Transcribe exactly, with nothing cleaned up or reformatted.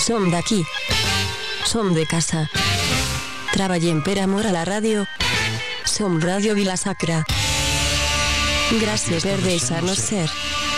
Som d'aquí. Som de casa. Treballem per amor a la ràdio. Som Ràdio Vila-sacra. Gràcies per deixar-nos ser.